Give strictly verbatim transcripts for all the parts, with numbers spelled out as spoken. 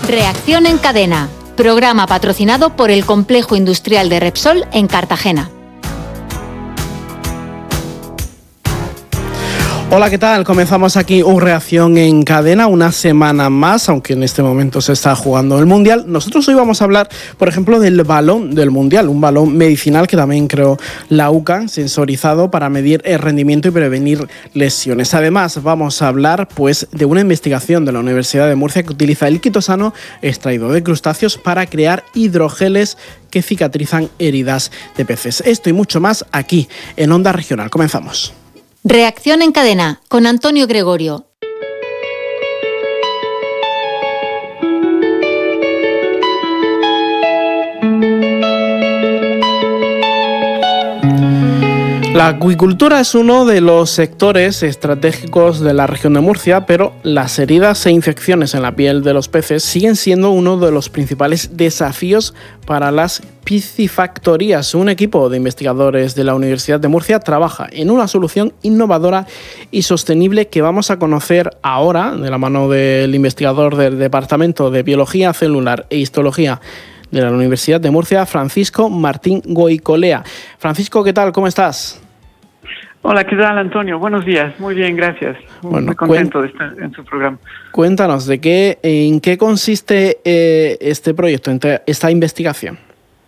Reacción en cadena, programa patrocinado por el Complejo Industrial de Repsol en Cartagena. Hola, ¿qué tal? Comenzamos aquí un Reacción en cadena, una semana más, aunque en este momento se está jugando el Mundial. Nosotros hoy vamos a hablar, por ejemplo, del balón del Mundial, un balón medicinal que también creó la U C A, sensorizado para medir el rendimiento y prevenir lesiones. Además, vamos a hablar pues de una investigación de la Universidad de Murcia que utiliza el quitosano extraído de crustáceos para crear hidrogeles que cicatrizan heridas de peces. Esto y mucho más aquí en Onda Regional. Comenzamos. Reacción en cadena con Antonio Gregorio. La acuicultura es uno de los sectores estratégicos de la región de Murcia, pero las heridas e infecciones en la piel de los peces siguen siendo uno de los principales desafíos para las piscifactorías. Un equipo de investigadores de la Universidad de Murcia trabaja en una solución innovadora y sostenible que vamos a conocer ahora de la mano del investigador del Departamento de Biología Celular e Histología de la Universidad de Murcia, Francisco Martín Goicolea. Francisco, ¿qué tal? ¿Cómo estás? Hola, ¿qué tal, Antonio? Buenos días. Muy bien, gracias. Bueno, muy contento de estar en su programa. Cuéntanos, ¿de qué, en qué consiste eh, este proyecto, esta investigación?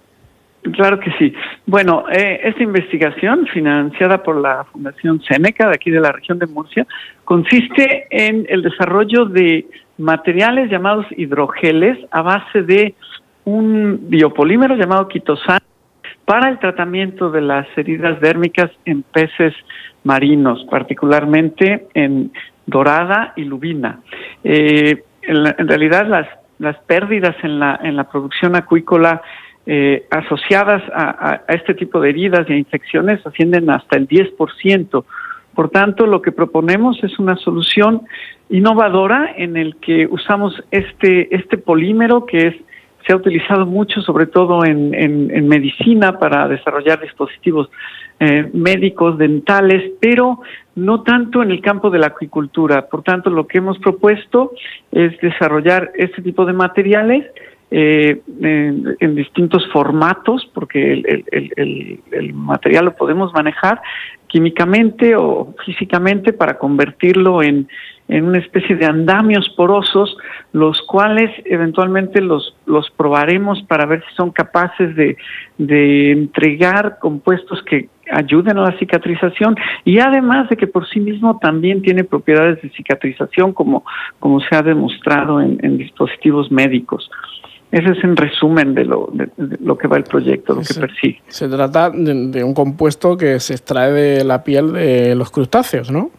Claro que sí. Bueno, eh, esta investigación, financiada por la Fundación Seneca, de aquí de la región de Murcia, consiste en el desarrollo de materiales llamados hidrogeles a base de un biopolímero llamado quitosano para el tratamiento de las heridas dérmicas en peces marinos, particularmente en dorada y lubina. Eh, en, la, en realidad, las, las pérdidas en la, en la producción acuícola eh, asociadas a, a este tipo de heridas y a infecciones ascienden hasta el diez por ciento. Por tanto, lo que proponemos es una solución innovadora en el que usamos este, este polímero que es se ha utilizado mucho, sobre todo en, en, en medicina, para desarrollar dispositivos eh, médicos, dentales, pero no tanto en el campo de la acuicultura. Por tanto, lo que hemos propuesto es desarrollar este tipo de materiales eh, en, en distintos formatos, porque el, el, el, el material lo podemos manejar químicamente o físicamente para convertirlo en en una especie de andamios porosos, los cuales eventualmente los, los probaremos para ver si son capaces de, de entregar compuestos que ayuden a la cicatrización y además de que por sí mismo también tiene propiedades de cicatrización como, como se ha demostrado en, en dispositivos médicos. Ese es en resumen de lo, de, de lo que va el proyecto, lo que se, persigue. Se trata de, de un compuesto que se extrae de la piel de los crustáceos, ¿no?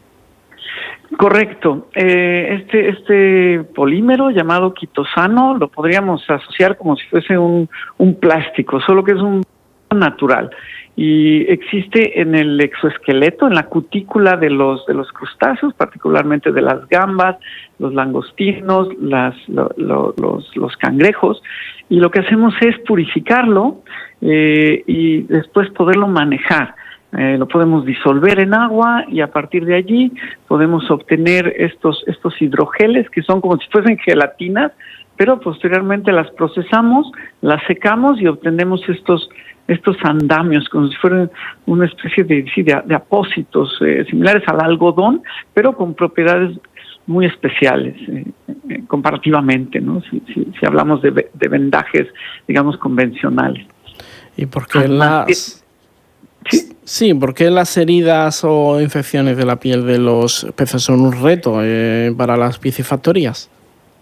Correcto. Eh, este este polímero llamado quitosano lo podríamos asociar como si fuese un, un plástico, solo que es un natural y existe en el exoesqueleto, en la cutícula de los de los crustáceos, particularmente de las gambas, los langostinos, las lo, lo, los los cangrejos, y lo que hacemos es purificarlo eh, y después poderlo manejar. Eh, lo podemos disolver en agua y a partir de allí podemos obtener estos estos hidrogeles que son como si fuesen gelatinas, pero posteriormente las procesamos, las secamos y obtenemos estos estos andamios como si fueran una especie de, de, de apósitos eh, similares al algodón, pero con propiedades muy especiales eh, eh, comparativamente, ¿no? Si, si, si hablamos de, de vendajes, digamos, convencionales. ¿Y por qué las...? Sí. sí, ¿por qué las heridas o infecciones de la piel de los peces son un reto eh, para las piscifactorías?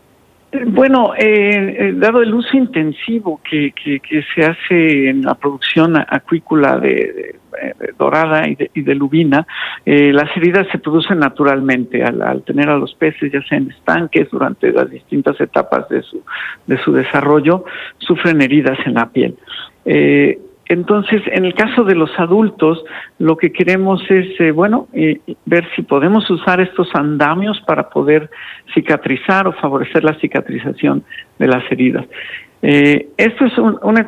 Bueno, eh, eh, dado el uso intensivo que, que, que se hace en la producción acuícola de, de, de dorada y de, y de lubina, eh, las heridas se producen naturalmente al, al tener a los peces, ya sea en estanques, durante las distintas etapas de su, de su desarrollo, sufren heridas en la piel. Eh, Entonces, en el caso de los adultos, lo que queremos es, eh, bueno, eh, ver si podemos usar estos andamios para poder cicatrizar o favorecer la cicatrización de las heridas. Eh, esto es un, una